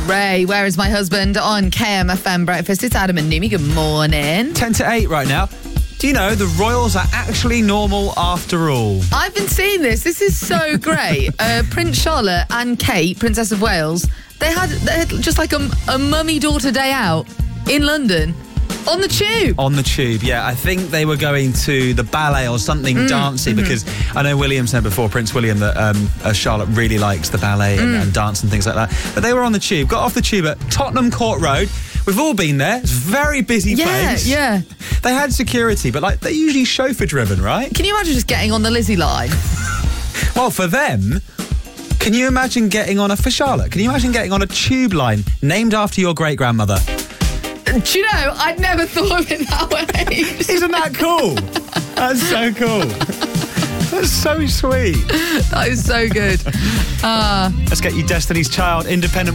Ray, Where Is My Husband on KMFM Breakfast. It's Adam and Numi. Good morning. 10 to 8 right now. Do you know the royals are actually normal after all? I've been seeing this. This is so great. Prince Charlotte and Kate, Princess of Wales, they had just like a mummy-daughter day out in London. On the tube. On the tube, yeah. I think they were going to the ballet or something dancing because I know William said before, Prince William, that Charlotte really likes the ballet and dance and things like that. But they were on the tube, got off the tube at Tottenham Court Road. We've all been there. It's a very busy place. Yeah. They had security, but they're usually chauffeur-driven, right? Can you imagine just getting on the Lizzie line? Well, for them, can you imagine for Charlotte, can you imagine getting on a tube line named after your great-grandmother? Do you know, I'd never thought of it that way. Isn't that cool? That's so cool. That's so sweet. That is so good. Let's get you Destiny's Child, Independent